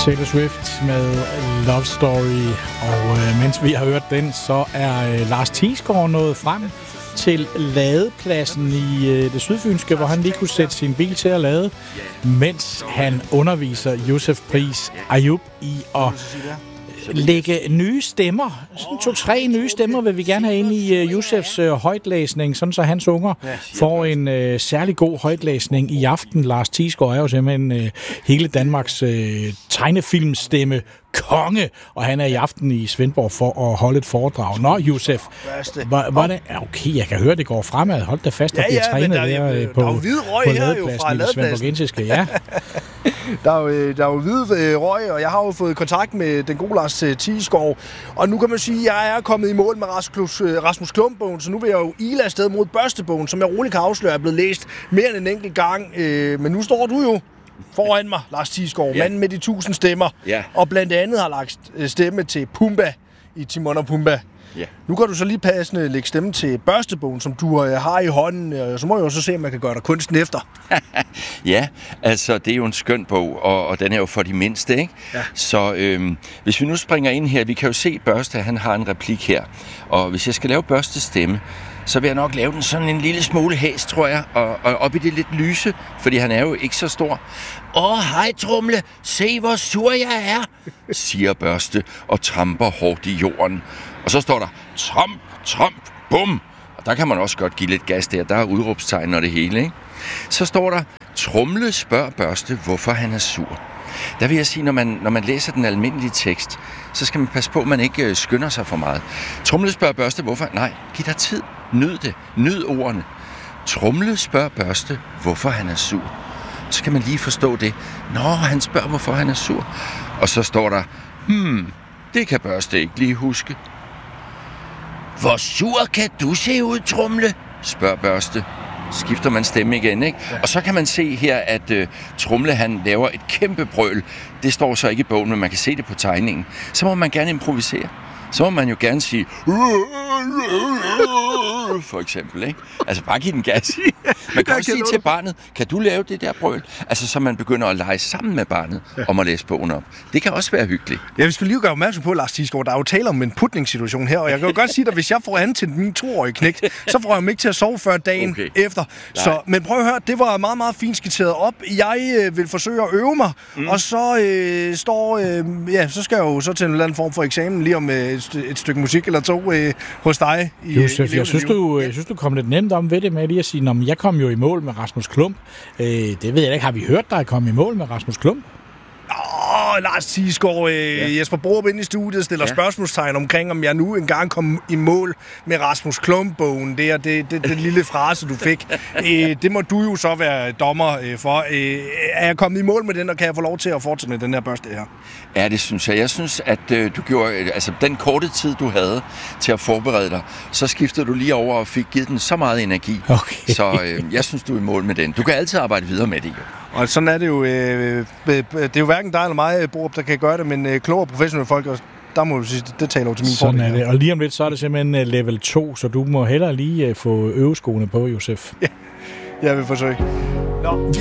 Taylor Swift med Love Story, og mens vi har hørt den, så er Lars Thiesgaard nået frem til ladepladsen i det sydfynske, hvor han lige kunne sætte sin bil til at lade, mens han underviser Josef Pris Ayub i at lægge nye stemmer. Sådan 2-3 nye stemmer vil vi gerne have ind i Josefs højtlæsning, sådan så hans unger får en særlig god højtlæsning i aften. Lars Thiesgaard er jo simpelthen hele Danmarks tegnefilmstemme konge, og han er i aften i Svendborg for at holde et foredrag. Nå, Josef, okay, jeg kan høre, det går fremad. Hold da fast, der bliver trænet der på ladepladsen i det svendborgensiske. Ja. Der er jo hvid røg, og jeg har jo fået kontakt med den gode Lars Thiesgaard, og nu kan man sige, at jeg er kommet i mål med Rasmus Klump-bogen, så nu vil jeg jo ile afsted mod Børstebogen, som jeg roligt kan afsløre er blevet læst mere end en enkelt gang. Men nu står du jo foran mig, Lars Thiesgaard, manden med de 1000 stemmer, og blandt andet har lagt stemme til Pumba i Timon og Pumba. Ja. Nu kan du så lige passende lægge stemme til Børstebogen, som du har i hånden, så må jeg jo så se, om man kan gøre dig kunsten efter. Ja, altså det er jo en skøn bog, og den er jo for de mindste, ikke? Ja. Så hvis vi nu springer ind her, vi kan jo se Børste, han har en replik her, og hvis jeg skal lave Børstes stemme, så vil jeg nok lave den sådan en lille smule hæs, tror jeg, og op i det lidt lyse, fordi han er jo ikke så stor. Hej Trumle, se hvor sur jeg er, siger Børste og tramper hårdt i jorden. Og så står der, tramp, tramp, bum. Og der kan man også godt give lidt gas der. Der er udråbstegn og det hele, ikke? Så står der, Trumle spørger Børste, hvorfor han er sur. Der vil jeg sige, når man læser den almindelige tekst, så skal man passe på, at man ikke skynder sig for meget. Trumle spørger Børste, hvorfor? Nej, giv dig tid. Nyd det. Nyd ordene. Trumle spørger Børste, hvorfor han er sur. Så kan man lige forstå det. Nå, han spørger, hvorfor han er sur. Og så står der, det kan Børste ikke lige huske. Hvor sur kan du se ud, Trumle? Spørger Børste. Skifter man stemme igen, ikke? Ja. Og så kan man se her, at Trumle, han laver et kæmpe brøl. Det står så ikke i bogen, men man kan se det på tegningen. Så må man gerne improvisere. Så må man jo gerne sige for eksempel, ikke? Altså bare give den gas. Man kan også sige til barnet, kan du lave det der brøl? Altså så man begynder at lege sammen med barnet om at læse bogen op. Det kan også være hyggeligt. Ja, vi skal lige gøre opmærksom på, Lars Thiesgaard, der er jo tale om en putningssituation her, og jeg kan jo godt sige at hvis jeg får an til min 2-årige knægt, så får jeg ham ikke til at sove før dagen efter. Så, men prøv at høre, det var meget, meget fint skitseret op. Jeg vil forsøge at øve mig, og så så skal jeg jo så til en eller anden form for eksamen lige om et stykke musik eller to hos dig. Josef, jeg synes, du kom lidt nemt om ved det med lige at sige, jeg kom jo i mål med Rasmus Klump. Det ved jeg ikke. Har vi hørt dig komme i mål med Rasmus Klump? Lars Thiesgaard, Jesper Borup inde i studiet stiller spørgsmålstegn omkring, om jeg nu engang kom i mål med Rasmus Klump-bogen. Det er den lille frase, du fik. Det må du jo så være dommer for. Er jeg kommet i mål med den, og kan jeg få lov til at fortsætte med den her børste her? Ja, det synes jeg. Jeg synes, at du gjorde, altså den korte tid, du havde til at forberede dig, så skiftede du lige over og fik givet den så meget energi. Okay. Så jeg synes, du er i mål med den. Du kan altid arbejde videre med det, jo. Og sådan er det jo. Det er jo hverken dig eller mig, Borup, der kan gøre det, men kloge professionelle folk, og der må du sige, det taler jo til min fordel. Sådan er det. Og lige om lidt, så er det simpelthen level 2, så du må hellere lige få øveskoene på, Josef. Ja, jeg vil forsøge. Nå.